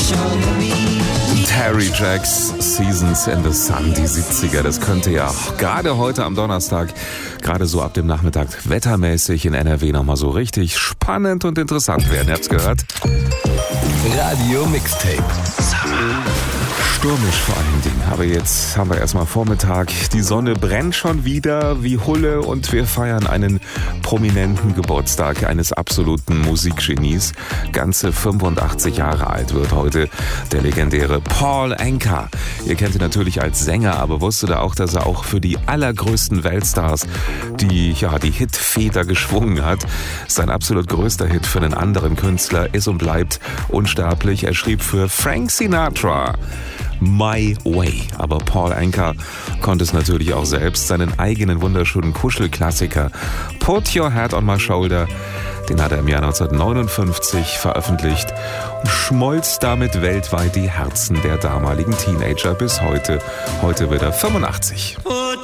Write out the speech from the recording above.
Terry Jacks Seasons in the Sun, die 70er, das könnte ja gerade heute am Donnerstag, gerade so ab dem Nachmittag wettermäßig in NRW nochmal so richtig spannend und interessant werden. Ihr habt's gehört? Radio Mixtape. Stürmisch vor allen Dingen, aber jetzt haben wir erstmal Vormittag. Die Sonne brennt schon wieder wie Hulle und wir feiern einen prominenten Geburtstag eines absoluten Musikgenies. Ganze 85 Jahre alt wird heute der legendäre Paul Anka. Ihr kennt ihn natürlich als Sänger, aber wusstet ihr auch, dass er auch für die allergrößten Weltstars die Hitfeder geschwungen hat. Sein absolut größter Hit für einen anderen Künstler ist und bleibt unsterblich. Er schrieb für Frank Sinatra My Way. Aber Paul Anka konnte es natürlich auch selbst. Seinen eigenen wunderschönen Kuschelklassiker Put Your Head on My Shoulder, den hat er im Jahr 1959 veröffentlicht und schmolz damit weltweit die Herzen der damaligen Teenager bis heute. Heute wird er 85.